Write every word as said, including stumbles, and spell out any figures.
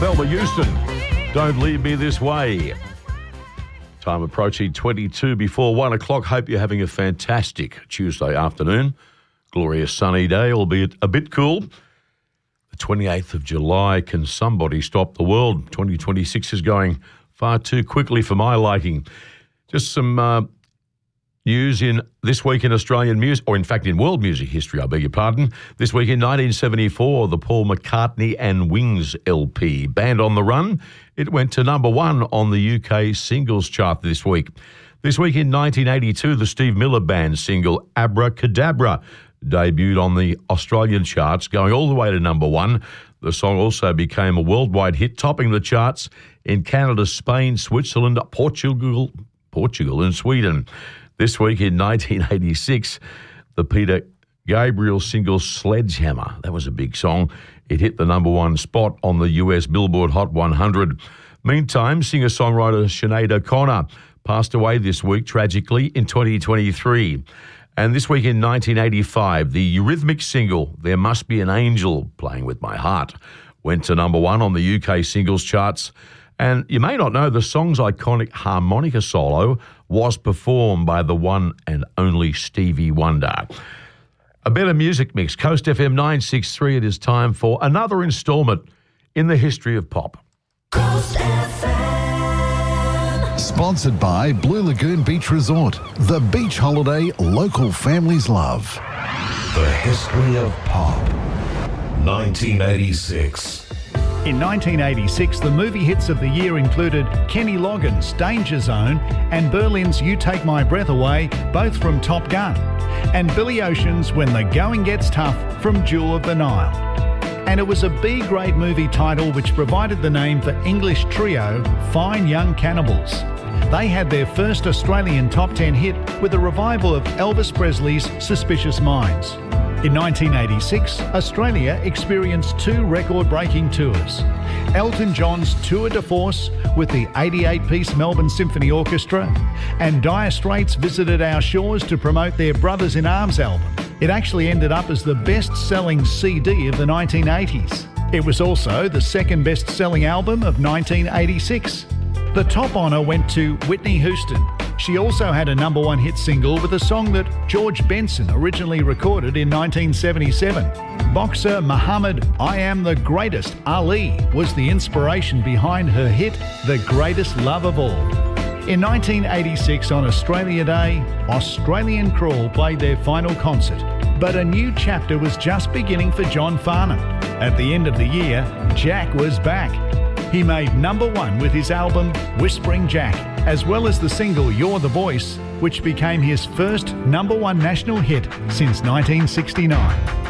Thelma Houston, Don't Leave Me This Way. Time approaching twenty-two before one o'clock. Hope you're having a fantastic Tuesday afternoon. Glorious sunny day, albeit a bit cool. The twenty-eighth of July. Can somebody stop the world? twenty twenty-six is going far too quickly for my liking. Just some uh, news in this week in Australian music, or in fact in world music history, I beg your pardon. This week in nineteen seventy-four, the Paul McCartney and Wings L P, Band on the Run, it went to number one on the U K singles chart this week. This week in nineteen eighty-two, the Steve Miller Band single Abracadabra debuted on the Australian charts, going all the way to number one. The song also became a worldwide hit, topping the charts in Canada, Spain, Switzerland, Portugal, Portugal and Sweden. This week in nineteen eighty-six, the Peter Gabriel single Sledgehammer, that was a big song. It hit the number one spot on the U S Billboard Hot one hundred. Meantime, singer-songwriter Sinead O'Connor passed away this week, tragically, in twenty twenty-three. And this week in nineteen eighty-five, the Eurythmics single There Must Be an Angel, Playing With My Heart, went to number one on the U K singles charts. And you may not know, the song's iconic harmonica solo was performed by the one and only Stevie Wonder. A better music mix. Coast F M nine sixty-three, it is time for another instalment in the history of pop. Coast F M. Sponsored by Blue Lagoon Beach Resort, the beach holiday local families love. The history of pop. nineteen eighty-six. In nineteen eighty-six, the movie hits of the year included Kenny Loggins' Danger Zone and Berlin's You Take My Breath Away, both from Top Gun, and Billy Ocean's When the Going Gets Tough from Jewel of the Nile. And it was a B-grade movie title which provided the name for English trio Fine Young Cannibals. They had their first Australian top ten hit with a revival of Elvis Presley's Suspicious Minds. In nineteen eighty-six, Australia experienced two record-breaking tours. Elton John's Tour de Force with the eighty-eight piece Melbourne Symphony Orchestra, and Dire Straits visited our shores to promote their Brothers in Arms album. It actually ended up as the best-selling C D of the nineteen eighties. It was also the second best-selling album of nineteen eighty-six. The top honour went to Whitney Houston. She also had a number one hit single with a song that George Benson originally recorded in nineteen seventy-seven. Boxer Muhammad I Am the Greatest Ali was the inspiration behind her hit The Greatest Love of All. In nineteen eighty-six, on Australia Day, Australian Crawl played their final concert. But a new chapter was just beginning for John Farnham. At the end of the year, Jack was back. He made number one with his album Whispering Jack, as well as the single You're the Voice, which became his first number one national hit since nineteen sixty-nine.